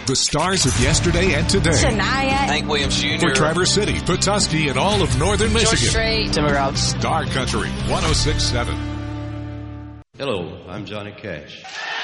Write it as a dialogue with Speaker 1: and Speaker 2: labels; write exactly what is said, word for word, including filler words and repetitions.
Speaker 1: The stars of yesterday and today.
Speaker 2: Shania.
Speaker 3: Hank Williams Junior
Speaker 1: For Traverse City, Petoskey, and all of northern
Speaker 2: George
Speaker 1: Michigan.
Speaker 2: Strait. Timber House.
Speaker 1: Star Country, one oh six point seven.
Speaker 4: Hello, I'm Johnny Cash.